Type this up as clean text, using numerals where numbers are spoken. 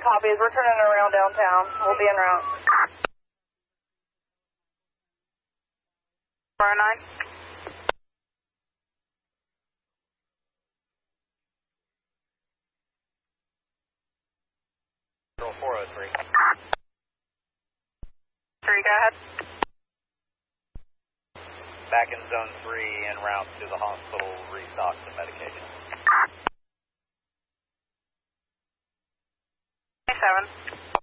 copies. We're turning around downtown. We'll be en route. 409. 403. 3, go ahead. Back in zone 3 en route to the hospital, restock some medication. 27.